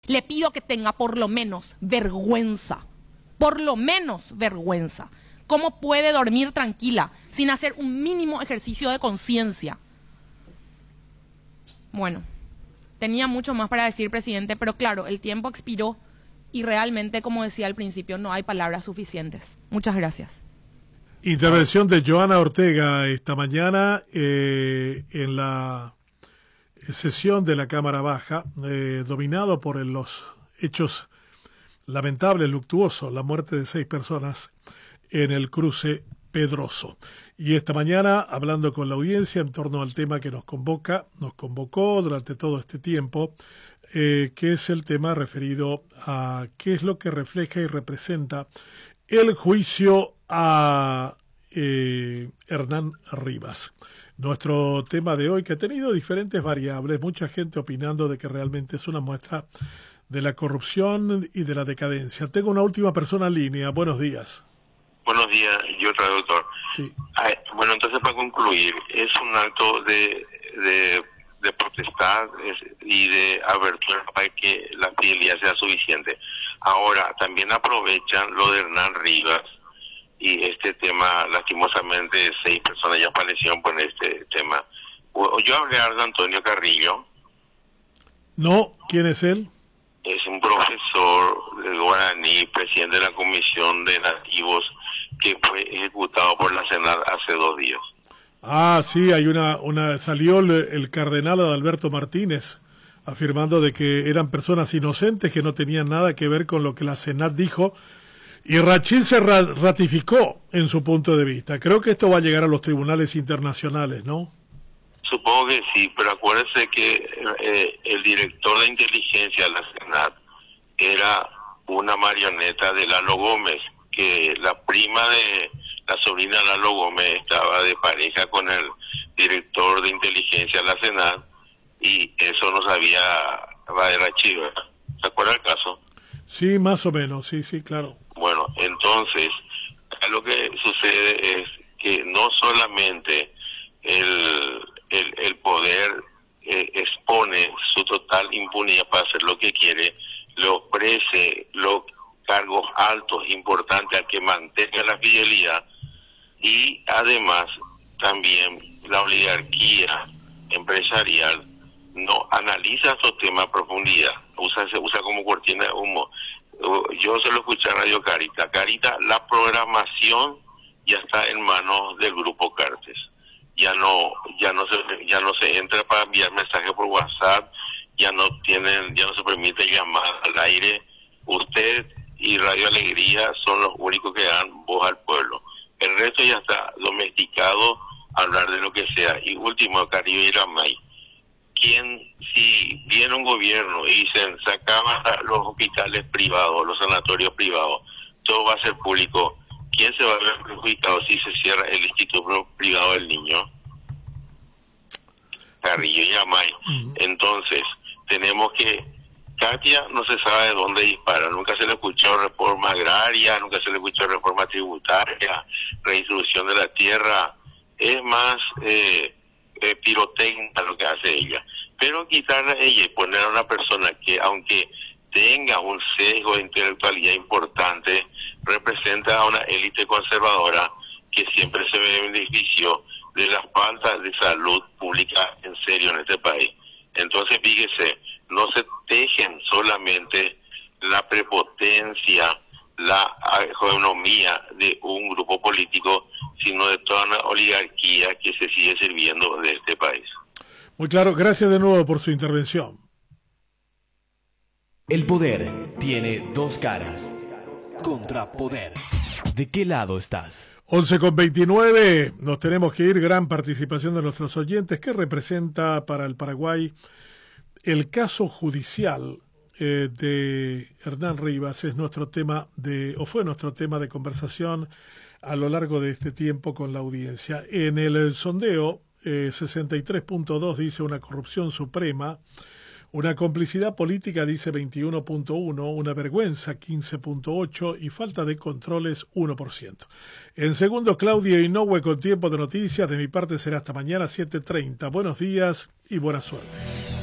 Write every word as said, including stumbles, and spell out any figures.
Le pido que tenga por lo menos vergüenza, por lo menos vergüenza. ¿Cómo puede dormir tranquila sin hacer un mínimo ejercicio de conciencia? Bueno, tenía mucho más para decir, presidente, pero claro, el tiempo expiró y realmente, como decía al principio, no hay palabras suficientes. Muchas gracias. Intervención de Joana Ortega esta mañana eh, en la sesión de la Cámara Baja, eh, dominado por el, los hechos lamentables, luctuosos, la muerte de seis personas en el cruce Pedroso. Y esta mañana, hablando con la audiencia en torno al tema que nos convoca, nos convocó durante todo este tiempo, eh, que es el tema referido a qué es lo que refleja y representa el juicio a eh, Hernán Rivas. Nuestro tema de hoy, que ha tenido diferentes variables, mucha gente opinando de que realmente es una muestra de la corrupción y de la decadencia. Tengo una última persona en línea. Buenos días. Buenos días, yo traductor. Sí. Ay, bueno, entonces para concluir, es un acto de, de, de protestar es, y de abertura para que la fidelidad sea suficiente. Ahora, también aprovechan lo de Hernán Rivas y este tema, lastimosamente, seis personas ya fallecieron por este tema. Yo hablé a Antonio Carrillo. No, ¿quién es él? Es un profesor de guaraní, presidente de la Comisión de Nativos, que fue ejecutado por la Senat hace dos días. Ah, sí, hay una, una salió el, el cardenal Adalberto Martínez afirmando de que eran personas inocentes que no tenían nada que ver con lo que la Senat dijo, y Rachid se ra ratificó en su punto de vista. Creo que esto va a llegar a los tribunales internacionales, ¿no? Supongo que sí, pero acuérdense que eh, el director de inteligencia de la Senat era una marioneta de Lalo Gómez, que la prima de la sobrina de Lalo Gómez estaba de pareja con el director de inteligencia de la Senat, y eso no sabía Rachid. ¿Se acuerda el caso? Sí, más o menos, sí, sí, claro. Bueno, entonces, lo que sucede es que no solamente el, el, el poder eh, expone su total impunidad para hacer lo que quiere, le ofrece los cargos altos, importantes, a que mantenga la fidelidad, y además también la oligarquía empresarial no analiza estos temas a profundidad, usa, se usa como cortina de humo. Yo se lo escuché a Radio Carita. Carita, la programación ya está en manos del grupo Cartes. Ya no, ya no se, ya no se entra para enviar mensajes por WhatsApp, ya no tienen, ya no se permite llamar al aire. Usted y Radio Alegría son los únicos que dan voz al pueblo. El resto ya está domesticado a hablar de lo que sea. Y último, Carrillo y Ramay. ¿Quién, si viene un gobierno y dicen sacaban los hospitales privados, los sanatorios privados, todo va a ser público, ¿quién se va a ver perjudicado si se cierra el Instituto Privado del Niño? Carrillo y Amay. Uh-huh. Entonces, tenemos que, Katia no se sabe de dónde dispara, nunca se le escuchó reforma agraria, nunca se le escuchó reforma tributaria, redistribución de la tierra, es más eh, eh, pirotécnica lo que hace ella. Pero quitarla a ella y poner a una persona que, aunque tenga un sesgo de intelectualidad importante, representa a una élite conservadora que siempre se benefició de la falta de salud pública en serio en este país. Entonces, fíjese, no se tejen solamente la prepotencia, la economía de un grupo político, sino de toda una oligarquía que se sigue sirviendo de este país. Muy claro, gracias de nuevo por su intervención. El poder tiene dos caras. Contrapoder. ¿De qué lado estás? once con veintinueve, nos tenemos que ir. Gran participación de nuestros oyentes. ¿Qué representa para el Paraguay el caso judicial eh, de Hernán Rivas? Es nuestro tema de, o fue nuestro tema de conversación a lo largo de este tiempo con la audiencia. En el sondeo, eh, sesenta y tres punto dos dice una corrupción suprema, una complicidad política dice veintiuno punto uno, una vergüenza quince punto ocho y falta de controles uno por ciento. En segundo, Claudio Inoue con tiempo de noticias. De mi parte será hasta mañana siete treinta. Buenos días y buena suerte.